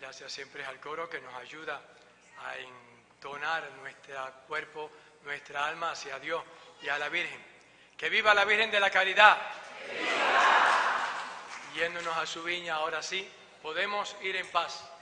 gracias siempre al coro que nos ayuda a entonar nuestro cuerpo, nuestra alma hacia Dios y a la Virgen. ¡Que viva la Virgen de la Caridad! ¡Viva! Yéndonos a su viña, ahora sí, podemos ir en paz.